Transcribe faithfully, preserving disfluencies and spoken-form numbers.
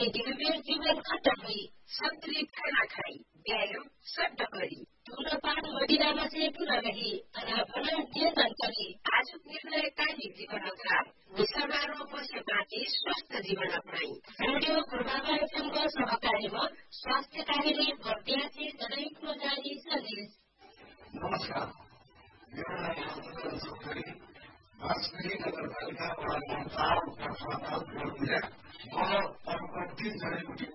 अनि दिनभर जीवन खत्तम सन्तुलित खाना खाई व्यायाम सट्ट गरी धूम्रपान मदिरामा चाहिँ पूरा गरी अनापन नियन्त्रण गरी आजुक निर्णयकारी जीवन अपनाई निशामारो बसे बाँकी स्वस्थ जीवन अपनाई रेडियो पूर्वाधार एफएमको सहकारीमा स्वास्थ्य कार्यले भर्तियाची जनैको जारी सन्देश। नमस्कार, मेरो नाम चौधरी बाँसबेरी नगरपालिका वडा नम्बर चार म परमपट्टि जडीबुटी